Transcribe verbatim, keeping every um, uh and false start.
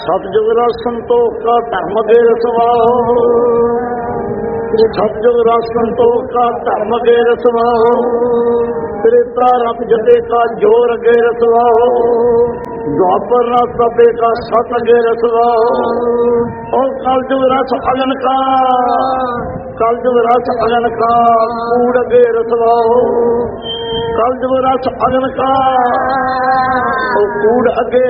सतजुग रस संतोख का धर्म के रसवाओ, सतजुग रस संतोख का धर्म के रसवाओ, त्रेता रस जते का जोर के रसवाओ, द्वापर रस तपे का सत के रसवाओ, और कलजुग रस अगन का, कलजुग रस अगन का कूड़ के रसवाओ, कलजुग रस अगन का कूड़ अगे